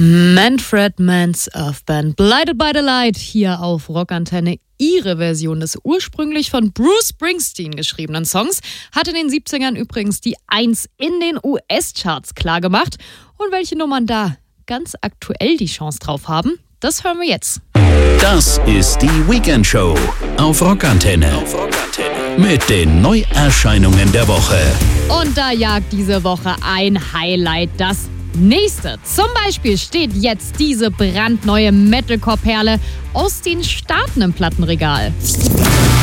Manfred Mann's Earth Band, Blinded by the Light, hier auf Rockantenne. Ihre Version des ursprünglich von Bruce Springsteen geschriebenen Songs hat in den 70ern übrigens die 1 in den US-Charts klargemacht. Und welche Nummern da ganz aktuell die Chance drauf haben, das hören wir jetzt. Das ist die Weekend Show auf Rockantenne. Mit den Neuerscheinungen der Woche. Und da jagt diese Woche ein Highlight das nächste. Zum Beispiel steht jetzt diese brandneue Metalcore-Perle aus den Staaten im Plattenregal.